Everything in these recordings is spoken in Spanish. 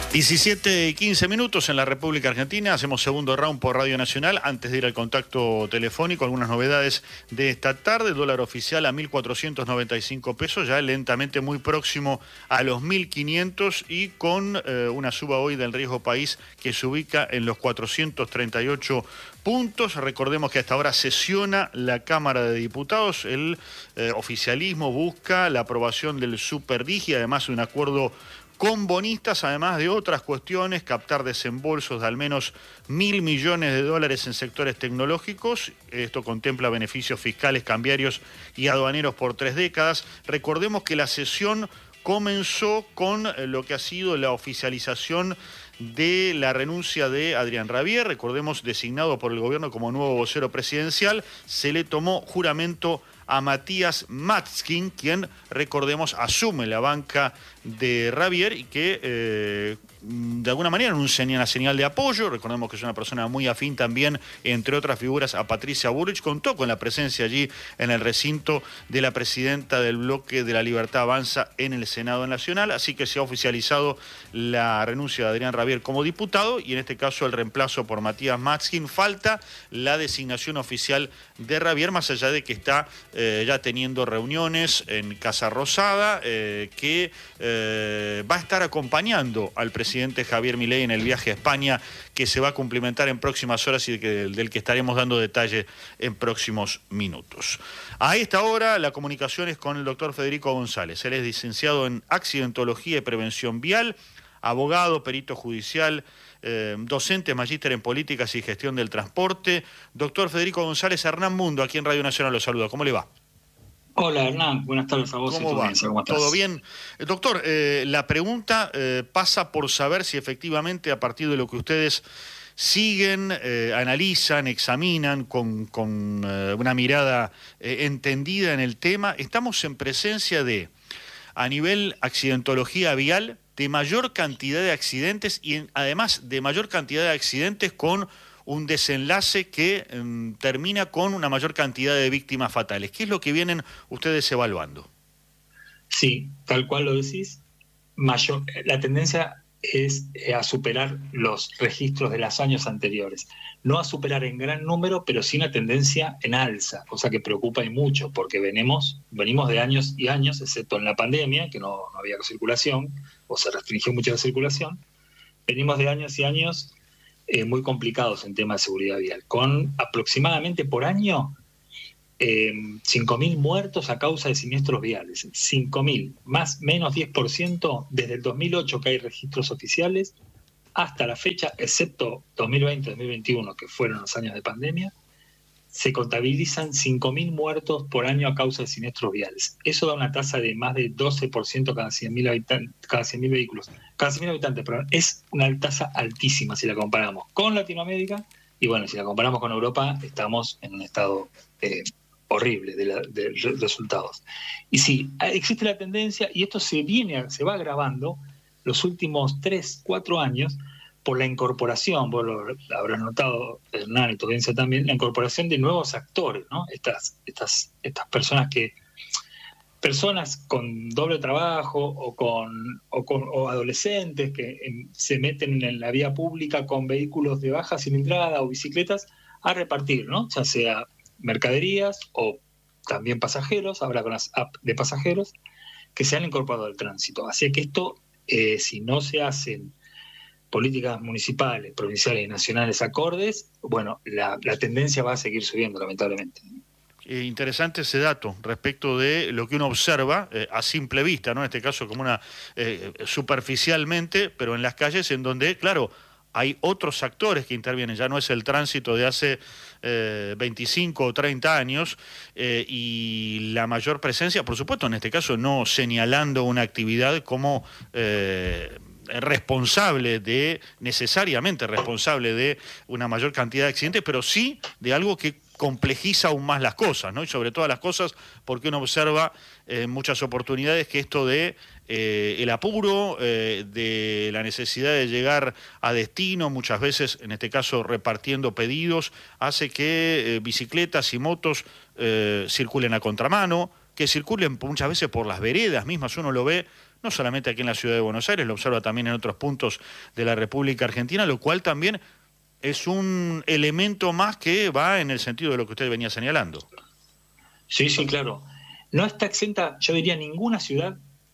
17 y 15 minutos en la República Argentina, hacemos segundo round por Radio Nacional. Antes de ir al contacto telefónico, algunas novedades de esta tarde. El dólar oficial a 1.495 pesos, ya lentamente muy próximo a los 1.500 y con una suba hoy del riesgo país que se ubica en los 438 puntos. Recordemos que hasta ahora sesiona la Cámara de Diputados. El oficialismo busca la aprobación del Superdigi, además de un acuerdo con bonistas, además de otras cuestiones, captar desembolsos de al menos 1.000 millones de dólares en sectores tecnológicos. Esto contempla beneficios fiscales, cambiarios y aduaneros por 3 décadas. Recordemos que la sesión comenzó con lo que ha sido la oficialización de la renuncia de Adrián Rabier, recordemos, designado por el gobierno como nuevo vocero presidencial. Se le tomó juramento a Matías Matzkin, quien, recordemos, asume la banca de Rabier y que de alguna manera en una señal de apoyo. Recordemos que es una persona muy afín también, entre otras figuras, a Patricia Bullrich. Contó con la presencia allí en el recinto de la presidenta del bloque de la Libertad Avanza en el Senado Nacional, así que se ha oficializado la renuncia de Adrián Rabier como diputado y en este caso el reemplazo por Matías Matzkin. Falta la designación oficial de Rabier, más allá de que está ya teniendo reuniones en Casa Rosada, que va a estar acompañando al presidente Javier Milei en el viaje a España, que se va a cumplimentar en próximas horas y del que estaremos dando detalle en próximos minutos. A esta hora la comunicación es con el doctor Federico González. Él es licenciado en Accidentología y Prevención Vial, abogado, perito judicial, docente, magíster en Políticas y Gestión del Transporte. Doctor Federico González, Hernán Mundo, aquí en Radio Nacional, lo saluda. ¿Cómo le va? Hola Hernán, buenas tardes a vos. ¿Cómo va? ¿Cómo estás? ¿Todo bien? Doctor, la pregunta pasa por saber si efectivamente a partir de lo que ustedes siguen, analizan, examinan con una mirada entendida en el tema, estamos en presencia de, a nivel accidentología vial, de mayor cantidad de accidentes y además de mayor cantidad de accidentes con un desenlace que termina con una mayor cantidad de víctimas fatales. ¿Qué es lo que vienen ustedes evaluando? Sí, tal cual lo decís. La tendencia es a superar los registros de los años anteriores. No a superar en gran número, pero sí una tendencia en alza, cosa que preocupa y mucho, porque venimos de años y años, excepto en la pandemia, que no había circulación, o se restringió mucho la circulación, venimos de años y años muy complicados en temas de seguridad vial, con aproximadamente por año 5.000 muertos a causa de siniestros viales. 5.000, más menos 10% desde el 2008 que hay registros oficiales hasta la fecha, excepto 2020-2021, que fueron los años de pandemia, se contabilizan 5.000 muertos por año a causa de siniestros viales. Eso da una tasa de más de 12% cada 100.000 habitantes, cada 100.000 vehículos. Cada 100.000 habitantes, perdón. Es una tasa altísima si la comparamos con Latinoamérica. Y bueno, si la comparamos con Europa, estamos en un estado horrible de resultados. Y sí, existe la tendencia, y esto se va agravando los últimos 3, 4 años, por la incorporación, vos lo habrás notado, Hernán, y tu audiencia también, la incorporación de nuevos actores, ¿no? Estas personas con doble trabajo o adolescentes que se meten en la vía pública con vehículos de baja cilindrada o bicicletas a repartir, ¿no? Ya sea mercaderías o también pasajeros, habla con las apps de pasajeros, que se han incorporado al tránsito. Así que esto, si no se hacen políticas municipales, provinciales y nacionales acordes, bueno, la tendencia va a seguir subiendo, lamentablemente. Interesante ese dato respecto de lo que uno observa a simple vista, ¿no? En este caso como superficialmente, pero en las calles en donde, claro, hay otros actores que intervienen, ya no es el tránsito de hace 25 o 30 años y la mayor presencia, por supuesto, en este caso no señalando una actividad como necesariamente responsable de una mayor cantidad de accidentes, pero sí de algo que complejiza aún más las cosas, ¿no? Y sobre todas las cosas, porque uno observa en muchas oportunidades que esto de el apuro, de la necesidad de llegar a destino, muchas veces, en este caso repartiendo pedidos, hace que bicicletas y motos circulen a contramano, que circulen muchas veces por las veredas mismas, uno lo ve no solamente aquí en la ciudad de Buenos Aires, lo observa también en otros puntos de la República Argentina, lo cual también es un elemento más que va en el sentido de lo que usted venía señalando. Sí, sí, claro. No está exenta, yo diría, ninguna ciudad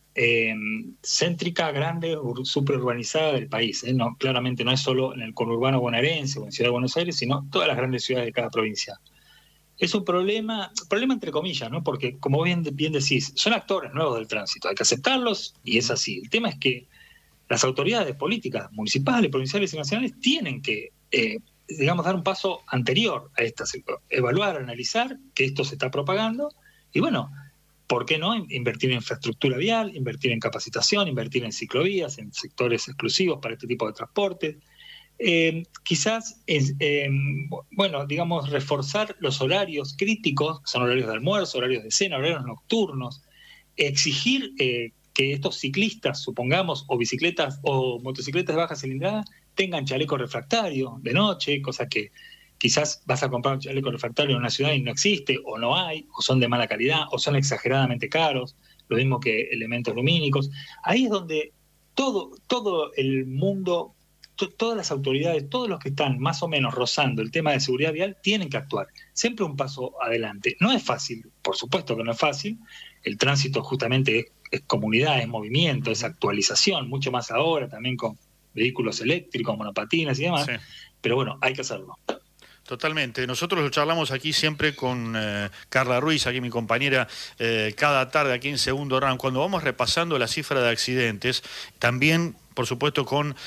céntrica, grande, superurbanizada del país. No, claramente no es solo en el conurbano bonaerense o en Ciudad de Buenos Aires, sino todas las grandes ciudades de cada provincia. Es un problema entre comillas, ¿no? Porque, como bien decís, son actores nuevos del tránsito, hay que aceptarlos y es así. El tema es que las autoridades políticas municipales, provinciales y nacionales tienen que, digamos, dar un paso anterior a esta, evaluar, analizar que esto se está propagando y, bueno, ¿por qué no invertir en infraestructura vial, invertir en capacitación, invertir en ciclovías, en sectores exclusivos para este tipo de transporte? Quizás, bueno, digamos, reforzar los horarios críticos, son horarios de almuerzo, horarios de cena, horarios nocturnos, exigir que estos ciclistas, supongamos, o bicicletas o motocicletas de baja cilindrada, tengan chaleco refractario de noche, cosa que quizás vas a comprar un chaleco refractario en una ciudad y no existe, o no hay, o son de mala calidad, o son exageradamente caros, lo mismo que elementos lumínicos. Ahí es donde todo el mundo, todas las autoridades, todos los que están más o menos rozando el tema de seguridad vial, tienen que actuar. Siempre un paso adelante. No es fácil, por supuesto que no es fácil. El tránsito justamente es comunidad, es movimiento, es actualización, mucho más ahora también con vehículos eléctricos, monopatinas y demás. Sí. Pero bueno, hay que hacerlo. Totalmente. Nosotros lo charlamos aquí siempre con Carla Ruiz, aquí mi compañera, cada tarde aquí en Segundo Round. Cuando vamos repasando la cifra de accidentes, también, por supuesto, con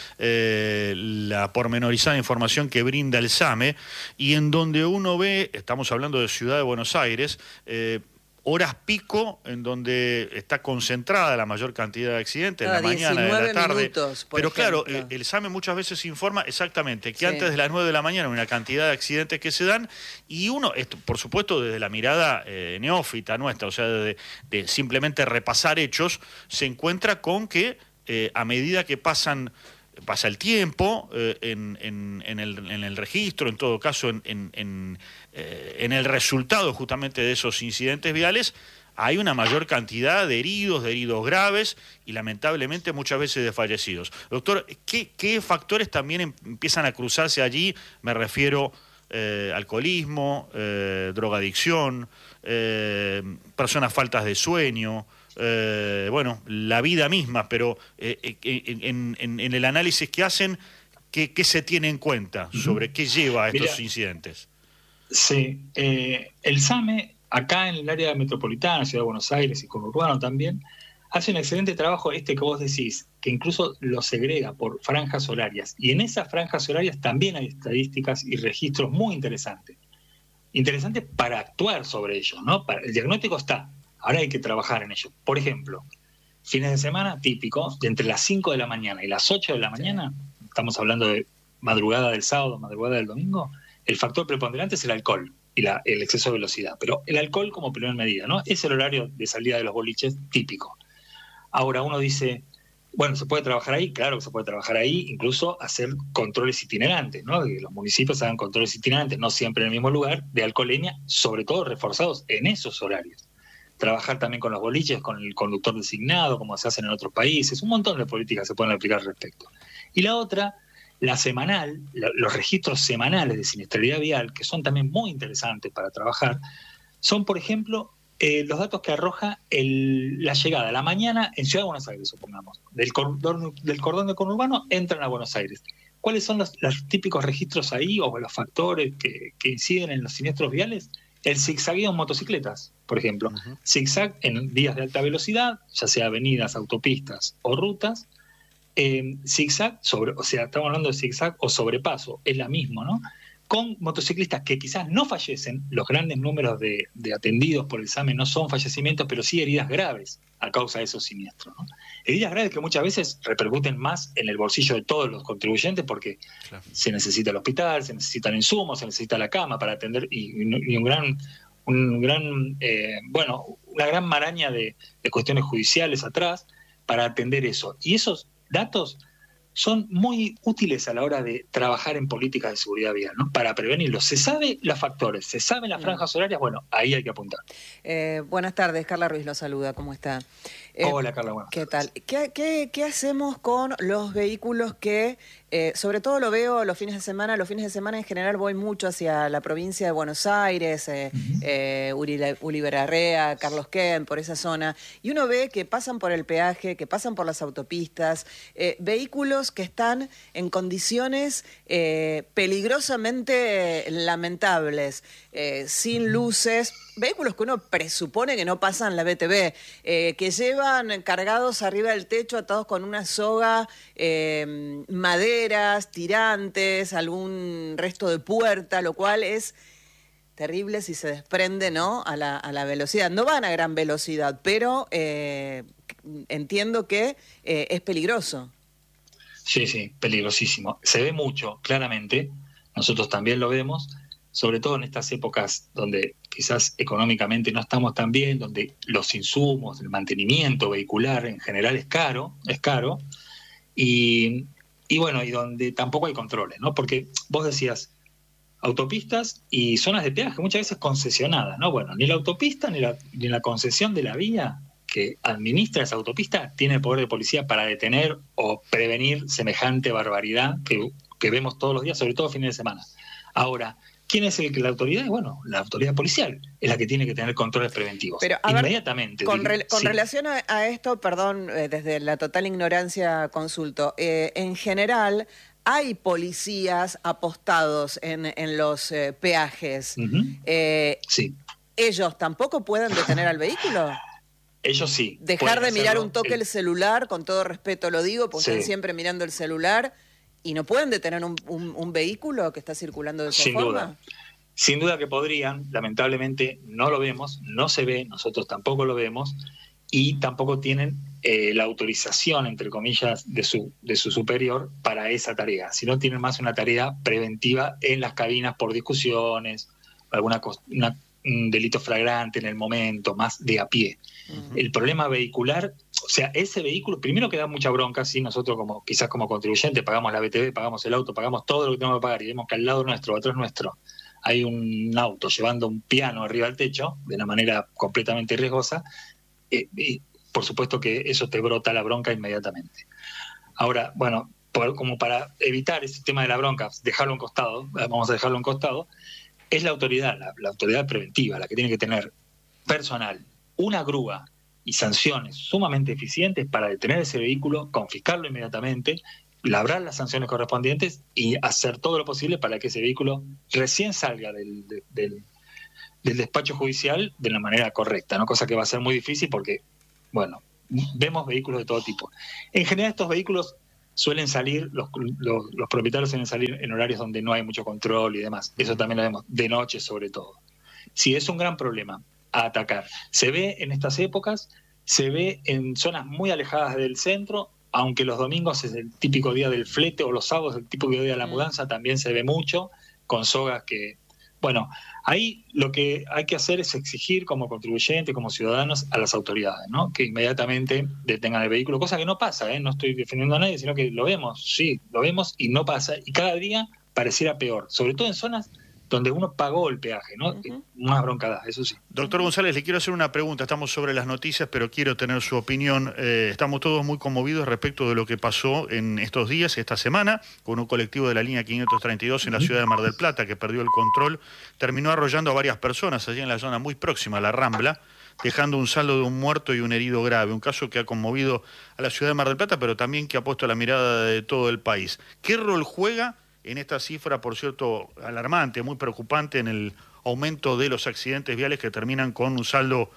la pormenorizada información que brinda el SAME, y en donde uno ve, estamos hablando de Ciudad de Buenos Aires, horas pico en donde está concentrada la mayor cantidad de accidentes, en la mañana, en la tarde. Minutos, pero claro, el SAME muchas veces informa exactamente que antes de las 9 de la mañana hay una cantidad de accidentes que se dan, y uno, esto, por supuesto, desde la mirada neófita nuestra, o sea, de simplemente repasar hechos, se encuentra con que a medida que pasa el tiempo en el registro, en todo caso en el resultado justamente de esos incidentes viales, hay una mayor cantidad de heridos graves y lamentablemente muchas veces de fallecidos. Doctor, ¿qué factores también empiezan a cruzarse allí? Me refiero alcoholismo, drogadicción, personas faltas de sueño, bueno, la vida misma, pero en el análisis que hacen, ¿qué se tiene en cuenta sobre qué lleva a estos incidentes? Sí, el SAME, acá en el área metropolitana, Ciudad de Buenos Aires y conurbano también, hace un excelente trabajo que vos decís, que incluso lo segrega por franjas horarias. Y en esas franjas horarias también hay estadísticas y registros muy interesantes. Interesantes para actuar sobre ellos, ¿no? El diagnóstico está. Ahora hay que trabajar en ello. Por ejemplo, fines de semana típicos, de entre las 5 de la mañana y las 8 de la mañana, estamos hablando de madrugada del sábado, madrugada del domingo, el factor preponderante es el alcohol y el exceso de velocidad. Pero el alcohol como primera medida, ¿no? Es el horario de salida de los boliches típico. Ahora uno dice, bueno, ¿se puede trabajar ahí? Claro que se puede trabajar ahí, incluso hacer controles itinerantes, ¿no? Que los municipios hagan controles itinerantes, no siempre en el mismo lugar, de alcoholemia, sobre todo reforzados en esos horarios. Trabajar también con los boliches, con el conductor designado, como se hacen en otros países. Un montón de políticas se pueden aplicar al respecto. Y la otra, la semanal, los registros semanales de siniestralidad vial, que son también muy interesantes para trabajar, son, por ejemplo, los datos que arroja la llegada a la mañana en Ciudad de Buenos Aires, supongamos. Del cordón de conurbano entran a Buenos Aires. ¿Cuáles son los típicos registros ahí o los factores que inciden en los siniestros viales? El zigzagueo en motocicletas, por ejemplo. Zigzag en vías de alta velocidad, ya sea avenidas, autopistas o rutas. Zigzag, o sea, estamos hablando de zigzag o sobrepaso, es la misma, ¿no? Con motociclistas que quizás no fallecen, los grandes números de atendidos por el SAME no son fallecimientos, pero sí heridas graves a causa de esos siniestros, ¿no? Heridas graves que muchas veces repercuten más en el bolsillo de todos los contribuyentes porque se necesita el hospital, se necesitan insumos, se necesita la cama para atender y una gran maraña de cuestiones judiciales atrás para atender eso. Y esos datos son muy útiles a la hora de trabajar en políticas de seguridad vial, ¿no? Para prevenirlos. Se sabe los factores, se saben las franjas horarias, bueno, ahí hay que apuntar. Buenas tardes, Carla Ruiz lo saluda, ¿cómo está? Hola, Carla, buenas ¿Qué tardes. tal? ¿Qué hacemos con los vehículos que, sobre todo lo veo los fines de semana? Los fines de semana en general voy mucho hacia la provincia de Buenos Aires, Ulibarria, Carlos Kent, por esa zona, y uno ve que pasan por el peaje, que pasan por las autopistas, vehículos que están en condiciones peligrosamente lamentables, sin luces, vehículos que uno presupone que no pasan la BTV, que llevan cargados arriba del techo, atados con una soga, maderas, tirantes, algún resto de puerta, lo cual es terrible si se desprende, ¿no?, a la velocidad. No van a gran velocidad, pero entiendo que es peligroso. Sí, peligrosísimo. Se ve mucho, claramente. Nosotros también lo vemos, sobre todo en estas épocas donde quizás económicamente no estamos tan bien, donde los insumos, el mantenimiento vehicular en general es caro, y bueno, y donde tampoco hay controles, ¿no? Porque vos decías, autopistas y zonas de peaje, muchas veces concesionadas, ¿no? Bueno, ni la autopista ni la concesión de la vía que administra esa autopista tiene el poder de policía para detener o prevenir semejante barbaridad que vemos todos los días, sobre todo fines de semana. Ahora, ¿quién es la autoridad? Bueno, la autoridad policial es la que tiene que tener controles preventivos. Pero, inmediatamente. Con relación a esto, perdón, desde la total ignorancia consulto, en general hay policías apostados en los peajes. Sí. ¿Ellos tampoco pueden detener al vehículo? Ellos sí. Dejar de mirar un toque el celular, con todo respeto lo digo, porque están siempre mirando el celular, y no pueden detener un vehículo que está circulando de esa forma. Sin duda que podrían, lamentablemente no lo vemos, no se ve, nosotros tampoco lo vemos, y tampoco tienen la autorización, entre comillas, de su superior para esa tarea, sino tienen más una tarea preventiva en las cabinas por discusiones, un delito flagrante en el momento, más de a pie. El problema vehicular, o sea, ese vehículo, primero que da mucha bronca, si nosotros quizás como contribuyente pagamos la BTV, pagamos el auto, pagamos todo lo que tenemos que pagar y vemos que al lado nuestro, atrás nuestro, hay un auto llevando un piano arriba del techo, de una manera completamente riesgosa, y por supuesto que eso te brota la bronca inmediatamente. Ahora, bueno, como para evitar ese tema de la bronca, vamos a dejarlo en costado, es la autoridad, la autoridad preventiva, la que tiene que tener personal, una grúa y sanciones sumamente eficientes para detener ese vehículo, confiscarlo inmediatamente, labrar las sanciones correspondientes y hacer todo lo posible para que ese vehículo recién salga del despacho judicial de la manera correcta, ¿no? Cosa que va a ser muy difícil porque, bueno, vemos vehículos de todo tipo. En general estos vehículos suelen salir, los propietarios suelen salir en horarios donde no hay mucho control y demás. Eso también lo vemos, de noche sobre todo. Sí, es un gran problema a atacar. Se ve en estas épocas, se ve en zonas muy alejadas del centro, aunque los domingos es el típico día del flete o los sábados el típico día de la mudanza, también se ve mucho, con sogas que... Bueno, ahí lo que hay que hacer es exigir como contribuyentes, como ciudadanos, a las autoridades, ¿no? Que inmediatamente detengan el vehículo, cosa que no pasa, no estoy defendiendo a nadie, sino que lo vemos, sí, lo vemos y no pasa, y cada día pareciera peor, sobre todo en zonas donde uno pagó el peaje, ¿no? Más broncada, eso sí. Doctor González, le quiero hacer una pregunta. Estamos sobre las noticias, pero quiero tener su opinión. Estamos todos muy conmovidos respecto de lo que pasó en estos días, esta semana, con un colectivo de la línea 532 en la ciudad de Mar del Plata, que perdió el control, terminó arrollando a varias personas allí en la zona muy próxima a la Rambla, dejando un saldo de un muerto y un herido grave. Un caso que ha conmovido a la ciudad de Mar del Plata, pero también que ha puesto la mirada de todo el país. ¿Qué rol juega en esta cifra, por cierto, alarmante, muy preocupante, en el aumento de los accidentes viales que terminan con un saldo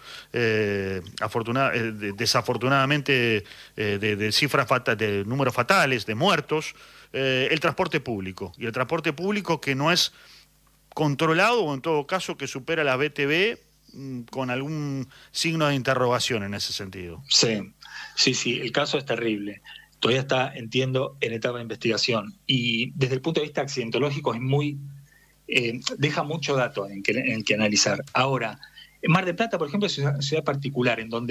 desafortunadamente de cifras de números fatales, de muertos, el transporte público? Y el transporte público que no es controlado, o en todo caso que supera la BTV, con algún signo de interrogación en ese sentido. Sí, el caso es terrible. Todavía está, entiendo, en etapa de investigación. Y desde el punto de vista accidentológico es muy... deja mucho dato en que analizar. Ahora, en Mar del Plata, por ejemplo, es una ciudad particular en donde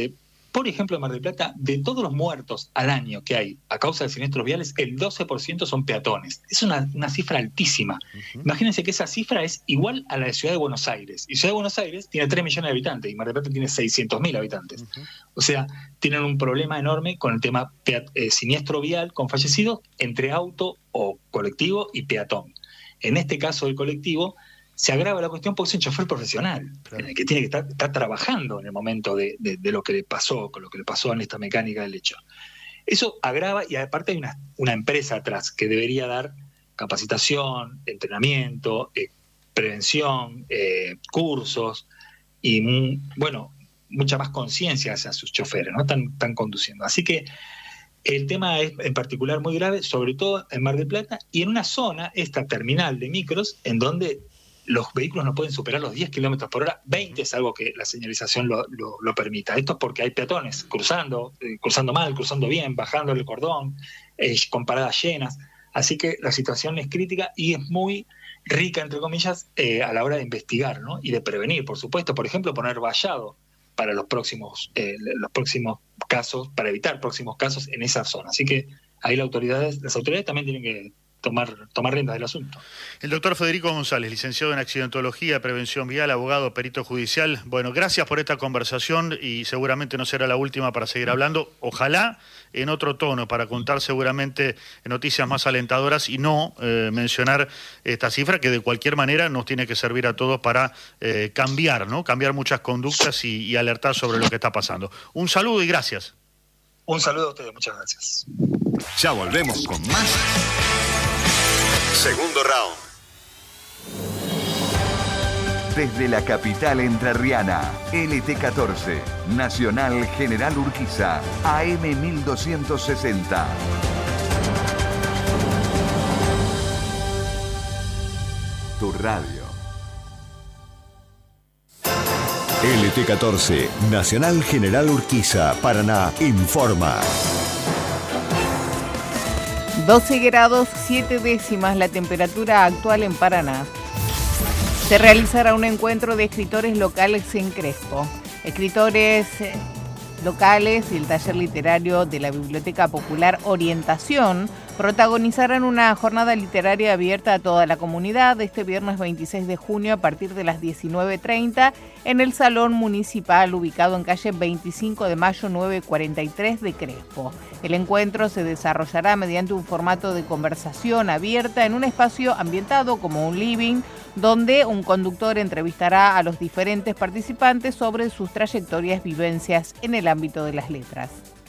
Por ejemplo, en Mar del Plata, de todos los muertos al año que hay a causa de siniestros viales, el 12% son peatones. Es una cifra altísima. Imagínense que esa cifra es igual a la de Ciudad de Buenos Aires. Y Ciudad de Buenos Aires tiene 3 millones de habitantes y Mar del Plata tiene 600.000 habitantes. O sea, tienen un problema enorme con el tema siniestro vial, con fallecidos entre auto o colectivo y peatón. En este caso del colectivo, se agrava la cuestión porque es un chofer profesional, claro, que tiene que estar trabajando en el momento de lo que le pasó, con lo que le pasó en esta mecánica del hecho. Eso agrava, y aparte hay una empresa atrás que debería dar capacitación, entrenamiento, prevención, cursos y, mucha más conciencia hacia sus choferes, ¿no? Están conduciendo. Así que el tema es en particular muy grave, sobre todo en Mar del Plata, y en una zona, esta terminal de micros, en donde los vehículos no pueden superar los 10 kilómetros por hora, 20 es algo que la señalización lo permita. Esto es porque hay peatones cruzando mal, cruzando bien, bajando el cordón, con paradas llenas. Así que la situación es crítica y es muy rica, entre comillas, a la hora de investigar, ¿no? Y de prevenir, por supuesto. Por ejemplo, poner vallado para los próximos casos, para evitar próximos casos en esa zona. Así que ahí las autoridades también tienen que tomar riendas del asunto. El doctor Federico González, licenciado en accidentología, prevención vial, abogado, perito judicial. Bueno, gracias por esta conversación y seguramente no será la última para seguir hablando. Ojalá en otro tono, para contar seguramente noticias más alentadoras y no mencionar esta cifra que de cualquier manera nos tiene que servir a todos para cambiar, ¿no? Cambiar muchas conductas y alertar sobre lo que está pasando. Un saludo y gracias. Un saludo a ustedes, muchas gracias. Ya volvemos con más. Segundo round. Desde la capital entrerriana, LT14, Nacional General Urquiza, AM 1260. Tu radio. LT14, Nacional General Urquiza, Paraná, informa. 12 grados 7 décimas la temperatura actual en Paraná. Se realizará un encuentro de escritores locales en Crespo. Escritores locales y el taller literario de la Biblioteca Popular Orientación protagonizarán una jornada literaria abierta a toda la comunidad este viernes 26 de junio a partir de las 19:30 en el Salón Municipal ubicado en calle 25 de Mayo 943 de Crespo. El encuentro se desarrollará mediante un formato de conversación abierta en un espacio ambientado como un living, donde un conductor entrevistará a los diferentes participantes sobre sus trayectorias, vivencias en el ámbito de las letras.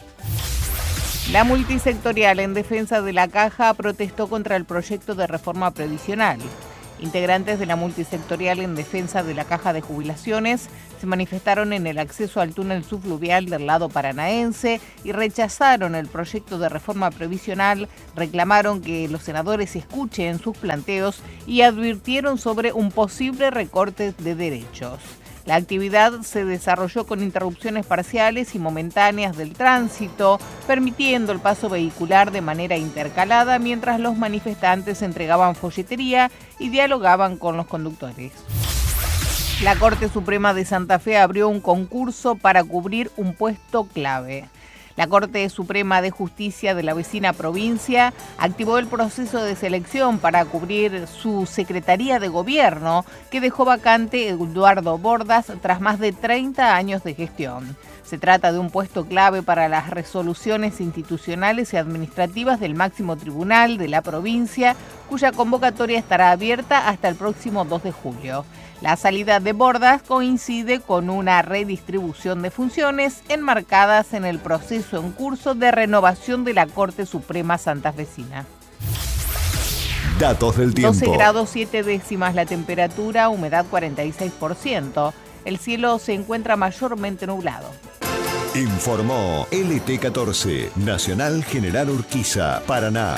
La multisectorial en defensa de la Caja protestó contra el proyecto de reforma previsional. Integrantes de la multisectorial en defensa de la Caja de Jubilaciones se manifestaron en el acceso al túnel subfluvial del lado paranaense y rechazaron el proyecto de reforma previsional, reclamaron que los senadores escuchen sus planteos y advirtieron sobre un posible recorte de derechos. La actividad se desarrolló con interrupciones parciales y momentáneas del tránsito, permitiendo el paso vehicular de manera intercalada mientras los manifestantes entregaban folletería y dialogaban con los conductores. La Corte Suprema de Santa Fe abrió un concurso para cubrir un puesto clave. La Corte Suprema de Justicia de la vecina provincia activó el proceso de selección para cubrir su Secretaría de Gobierno, que dejó vacante Eduardo Bordas tras más de 30 años de gestión. Se trata de un puesto clave para las resoluciones institucionales y administrativas del máximo tribunal de la provincia, cuya convocatoria estará abierta hasta el próximo 2 de julio. La salida de Bordas coincide con una redistribución de funciones enmarcadas en el proceso en curso de renovación de la Corte Suprema santafesina. Datos del tiempo. 12 grados 7 décimas la temperatura, humedad 46%. El cielo se encuentra mayormente nublado. Informó LT14, Nacional General Urquiza, Paraná.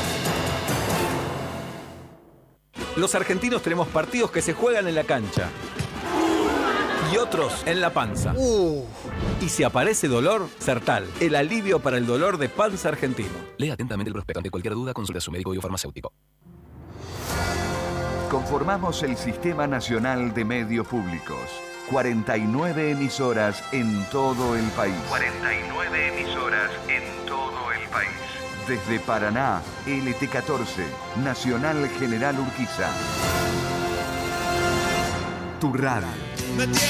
Los argentinos tenemos partidos que se juegan en la cancha y otros en la panza. Y si aparece dolor, Sertal, el alivio para el dolor de panza argentino. Lea atentamente el prospecto. Ante cualquier duda, consulte a su médico y farmacéutico. Conformamos el Sistema Nacional de Medios Públicos. 49 emisoras en todo el país. 49 emisoras en todo el país. Desde Paraná, LT14, Nacional General Urquiza. Tu radio.